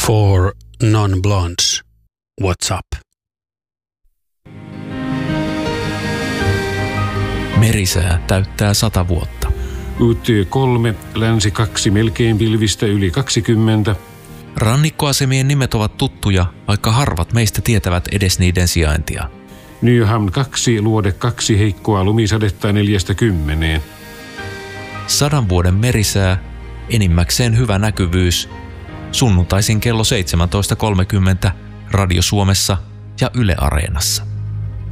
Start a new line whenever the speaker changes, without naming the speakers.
For non-blondes, what's up?
Merisää täyttää 100 vuotta.
UT3, länsi 2, melkein pilvistä yli 20.
Rannikkoasemien nimet ovat tuttuja, vaikka harvat meistä tietävät edes niiden sijaintia.
Nyham 2, luode 2, heikkoa lumisadetta 4–10.
100 vuoden merisää, enimmäkseen hyvä näkyvyys. Sunnuntaisin kello 17.30 Radio Suomessa ja Yle Areenassa.